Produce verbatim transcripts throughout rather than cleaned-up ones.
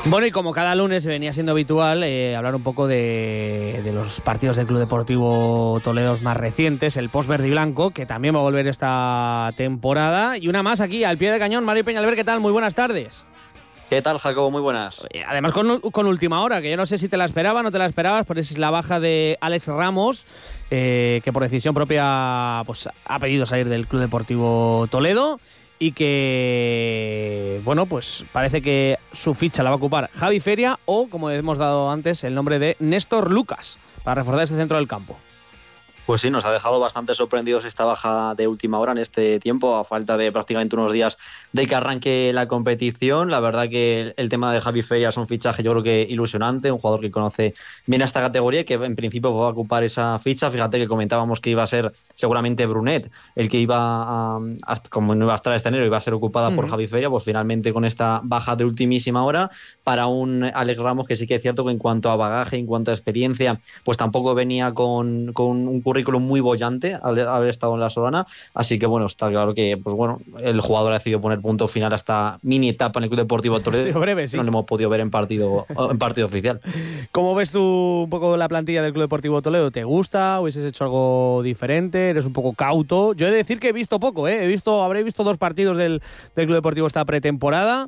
Bueno, y como cada lunes venía siendo habitual, eh, hablar un poco de, de los partidos del Club Deportivo Toledo más recientes, el post verde y blanco, que también va a volver esta temporada. Y una más aquí, al pie de cañón. Mario Peñalver, ¿qué tal? Muy buenas tardes. ¿Qué tal, Jacobo? Muy buenas. Además con, con última hora, que yo no sé si te la esperaba o no te la esperabas, pero es la baja de Alex Ramos, eh, que por decisión propia pues, ha pedido salir del Club Deportivo Toledo. Y que, bueno, pues parece que su ficha la va a ocupar Javi Feria o, como hemos dado antes, el nombre de Néstor Lucas, para reforzar ese centro del campo. Pues sí, nos ha dejado bastante sorprendidos esta baja de última hora en este tiempo, a falta de prácticamente unos días de que arranque la competición. La verdad que el tema de Javi Feria es un fichaje, yo creo que ilusionante, un jugador que conoce bien a esta categoría y que en principio va a ocupar esa ficha. Fíjate que comentábamos que iba a ser seguramente Brunet el que iba a, a como no iba a estar este enero, iba a ser ocupada uh-huh. por Javi Feria, pues finalmente con esta baja de ultimísima hora para un Alex Ramos que sí que es cierto que en cuanto a bagaje, en cuanto a experiencia, pues tampoco venía con, con un currículum muy bollante al haber estado en la Solana, así que bueno, está claro que pues bueno, el jugador ha decidido poner punto final a esta mini etapa en el Club Deportivo Toledo. Sí, breve, sí. No lo hemos podido ver en partido en partido oficial. ¿Cómo ves tú un poco la plantilla del Club Deportivo Toledo? ¿Te gusta? ¿Hubieses hecho algo diferente? ¿Eres un poco cauto? Yo he de decir que he visto poco, ¿eh? He visto, habré visto dos partidos del, del Club Deportivo esta pretemporada.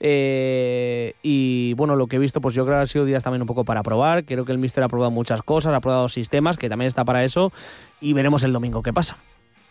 Eh, y bueno, lo que he visto, pues yo creo que han sido días también un poco para probar. Creo que el míster ha probado muchas cosas, ha probado sistemas, que también está para eso, y veremos el domingo qué pasa.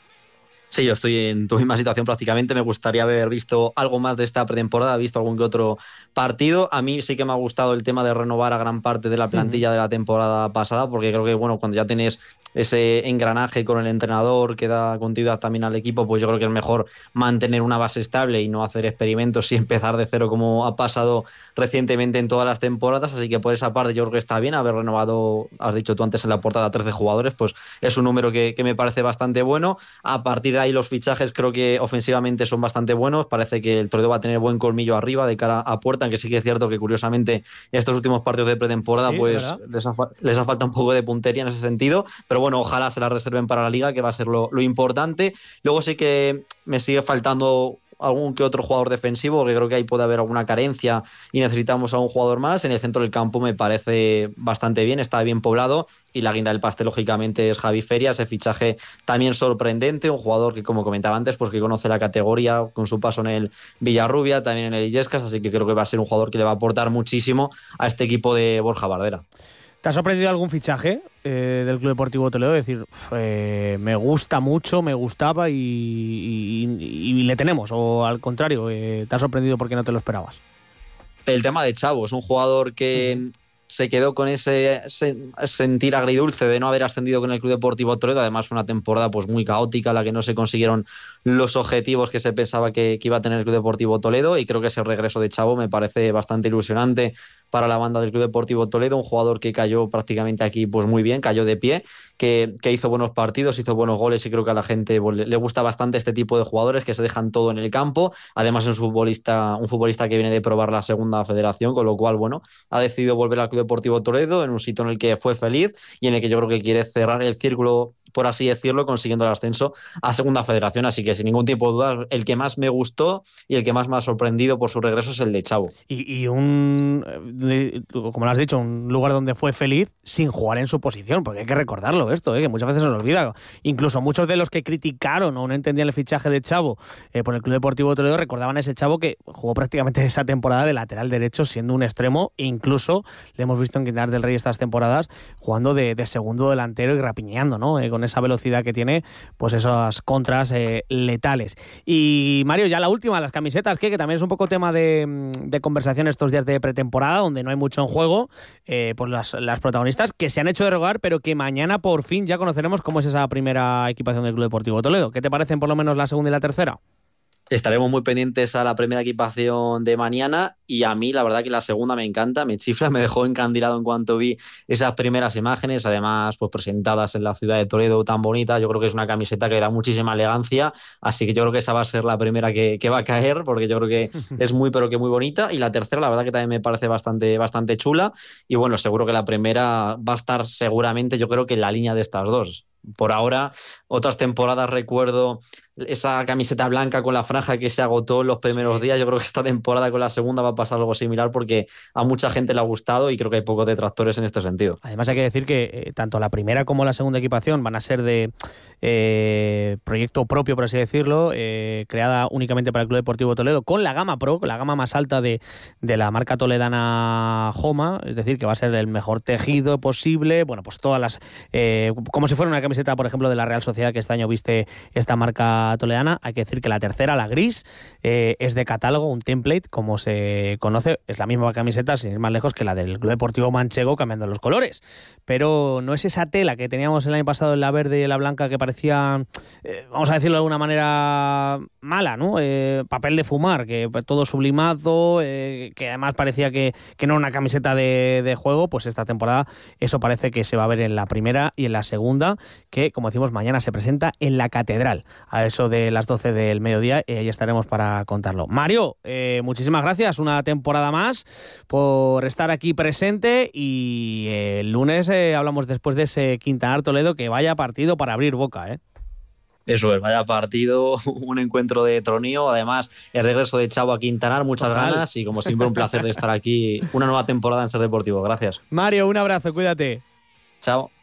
Sí, yo estoy en tu misma situación prácticamente. Me gustaría haber visto algo más de esta pretemporada, visto algún que otro partido. A mí sí que me ha gustado el tema de renovar a gran parte de la plantilla uh-huh. de la temporada pasada, porque creo que bueno, cuando ya tienes ese engranaje con el entrenador que da continuidad también al equipo, pues yo creo que es mejor mantener una base estable y no hacer experimentos y empezar de cero como ha pasado recientemente en todas las temporadas. Así que por esa parte yo creo que está bien haber renovado, has dicho tú antes en la portada, trece jugadores, pues es un número que, que me parece bastante bueno. A partir de ahí los fichajes creo que ofensivamente son bastante buenos. Parece que el Toledo va a tener buen colmillo arriba de cara a puerta, aunque sí que es cierto que curiosamente estos últimos partidos de pretemporada sí, pues les ha, les ha faltado un poco de puntería en ese sentido, pero bueno, ojalá se la reserven para la Liga, que va a ser lo, lo importante. Luego sí que me sigue faltando algún que otro jugador defensivo, porque creo que ahí puede haber alguna carencia y necesitamos a un jugador más. En el centro del campo me parece bastante bien, está bien poblado, y la guinda del pastel lógicamente es Javi Feria, ese fichaje también sorprendente, un jugador que, como comentaba antes, pues que conoce la categoría con su paso en el Villarrubia, también en el Illescas, así que creo que va a ser un jugador que le va a aportar muchísimo a este equipo de Borja Bardera. ¿Te ha sorprendido algún fichaje eh, del Club Deportivo Toledo? Es decir, eh, me gusta mucho, me gustaba y, y, y, y le tenemos, o al contrario, eh, ¿te ha sorprendido porque no te lo esperabas? El tema de Chavo, es un jugador que uh-huh. se quedó con ese, ese sentir agridulce de no haber ascendido con el Club Deportivo Toledo. Además, una temporada pues muy caótica, la que no se consiguieron los objetivos que se pensaba que, que iba a tener el Club Deportivo Toledo, y creo que ese regreso de Chavo me parece bastante ilusionante para la banda del Club Deportivo Toledo, un jugador que cayó prácticamente aquí pues muy bien, cayó de pie, que, que hizo buenos partidos, hizo buenos goles, y creo que a la gente pues, le gusta bastante este tipo de jugadores que se dejan todo en el campo. Además es un futbolista, un futbolista que viene de probar la segunda federación, con lo cual bueno, ha decidido volver al Club Deportivo Toledo en un sitio en el que fue feliz y en el que yo creo que quiere cerrar el círculo, por así decirlo, consiguiendo el ascenso a segunda federación. Así que sin ningún tipo de duda, el que más me gustó y el que más me ha sorprendido por su regreso es el de Chavo. Y, y un, como lo has dicho, un lugar donde fue feliz sin jugar en su posición, porque hay que recordarlo esto, ¿eh? Que muchas veces se nos olvida. Incluso muchos de los que criticaron o no entendían el fichaje de Chavo eh, por el Club Deportivo Toledo recordaban a ese Chavo que jugó prácticamente esa temporada de lateral derecho siendo un extremo, e incluso le hemos visto en Quintanar del Rey estas temporadas jugando de, de segundo delantero y rapiñando, ¿no? Eh, con esa velocidad que tiene, pues esas contras eh, letales. Y Mario, ya la última, las camisetas, ¿qué? Que también es un poco tema de, de conversación estos días de pretemporada, donde no hay mucho en juego, eh, pues las, las protagonistas que se han hecho de rogar, pero que mañana por fin ya conoceremos cómo es esa primera equipación del Club Deportivo Toledo. ¿Qué te parecen por lo menos la segunda y la tercera? Estaremos muy pendientes a la primera equipación de mañana, y a mí la verdad que la segunda me encanta, me chifla, me dejó encandilado en cuanto vi esas primeras imágenes, además pues presentadas en la ciudad de Toledo tan bonita. Yo creo que es una camiseta que da muchísima elegancia, así que yo creo que esa va a ser la primera que, que va a caer, porque yo creo que es muy pero que muy bonita. Y la tercera la verdad que también me parece bastante, bastante chula, y bueno, seguro que la primera va a estar seguramente, yo creo que en la línea de estas dos. por ahora. Otras temporadas recuerdo esa camiseta blanca con la franja que se agotó en los primeros sí. días. Yo creo que esta temporada con la segunda va a pasar algo similar porque a mucha gente le ha gustado y creo que hay pocos detractores en este sentido. Además hay que decir que eh, tanto la primera como la segunda equipación van a ser de eh, proyecto propio, por así decirlo, eh, creada únicamente para el Club Deportivo Toledo, con la gama Pro, con la gama más alta de, de la marca toledana Joma, es decir, que va a ser el mejor tejido posible, bueno, pues todas las... Eh, como si fuera una camiseta, por ejemplo, de la Real Sociedad, que este año viste esta marca toledana. Hay que decir que la tercera, la gris, eh, es de catálogo, un template, como se conoce, es la misma camiseta, sin ir más lejos, que la del Club Deportivo Manchego, cambiando los colores, pero no es esa tela que teníamos el año pasado en la verde y en la blanca que parecía, eh, vamos a decirlo de alguna manera, mala, ¿no? Eh, papel de fumar, que todo sublimado, eh, que además parecía que, que no era una camiseta de, de juego. Pues esta temporada eso parece que se va a ver en la primera y en la segunda, que, como decimos, mañana se presenta en la Catedral, a eso de las doce del mediodía, y ahí estaremos para contarlo. Mario, eh, muchísimas gracias una temporada más por estar aquí presente, y eh, el lunes eh, hablamos después de ese Quintanar Toledo, que vaya partido para abrir boca, ¿eh? Eso es, vaya partido, un encuentro de tronío, además el regreso de Chavo a Quintanar, muchas Total. ganas, y como siempre un placer de estar aquí, una nueva temporada en Ser Deportivo. Gracias. Mario, un abrazo, cuídate. Chao.